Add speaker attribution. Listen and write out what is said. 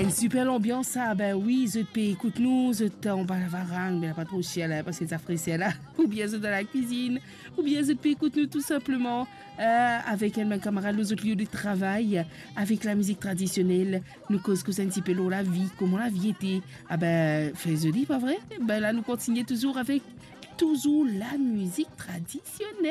Speaker 1: une super ambiance, ça. Ben oui, je te écoute nous, je te on parle varang, mais pas trop chier là, parce que ça fraissait là. Ou bien je dans la cuisine, ou bien je te écoute nous tout simplement avec un de mes camarades, les autres lieux de travail, avec la musique traditionnelle. Nous causons un petit peu la vie, comment la vie était. Ah ben, fais je dis pas vrai? Ben là, nous continuons toujours avec toujours la musique traditionnelle.